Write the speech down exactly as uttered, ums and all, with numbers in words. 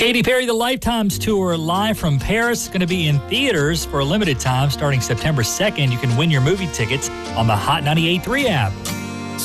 Katy Perry, The Lifetimes Tour, live from Paris, going to be in theaters for a limited time starting September second. You can win your movie tickets on the Hot ninety-eight point three app.